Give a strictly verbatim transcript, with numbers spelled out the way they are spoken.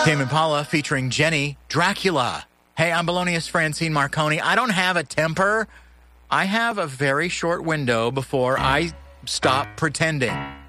Tame Impala featuring Jenny Dracula. Hey, I'm Balonius Francine Marconi. I don't have a temper. I have a very short window before I stop pretending.